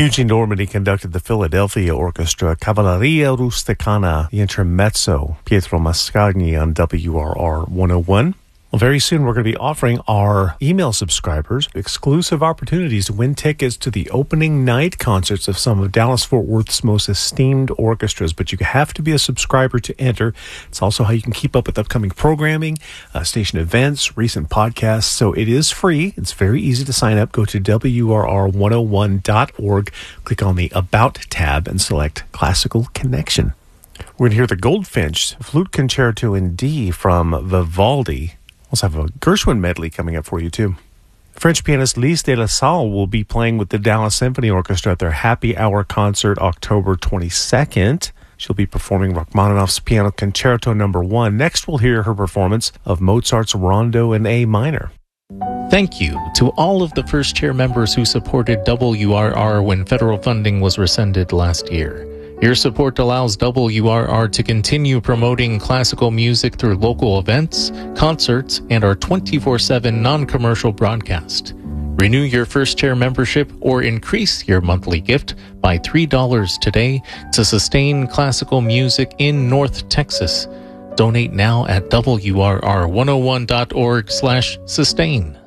Eugene Normandy conducted the Philadelphia Orchestra, Cavalleria Rusticana, the Intermezzo, Pietro Mascagni on WRR 101. Well, very soon we're going to be offering our email subscribers exclusive opportunities to win tickets to the opening night concerts of some of Dallas-Fort Worth's most esteemed orchestras. But you have to be a subscriber to enter. It's also how you can keep up with upcoming programming, station events, recent podcasts. So it is free. It's very easy to sign up. Go to WRR101.org, click on the About tab, and select Classical Connection. We're going to hear the Goldfinch Flute Concerto in D from Vivaldi. We also have a Gershwin medley coming up for you, too. French pianist Lise de la Salle will be playing with the Dallas Symphony Orchestra at their Happy Hour concert October 22nd. She'll be performing Rachmaninoff's Piano Concerto No. 1. Next, we'll hear her performance of Mozart's Rondo in A minor. Thank you to all of the First Chair members who supported WRR when federal funding was rescinded last year. Your support allows WRR to continue promoting classical music through local events, concerts, and our 24/7 non-commercial broadcast. Renew your First Chair membership or increase your monthly gift by $3 today to sustain classical music in North Texas. Donate now at WRR101.org/sustain.